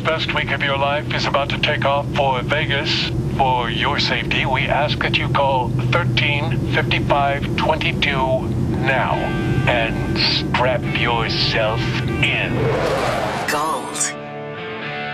best week of your life is about to take off for Vegas. For your safety, we ask that you call 135522 now and strap yourself in. Go.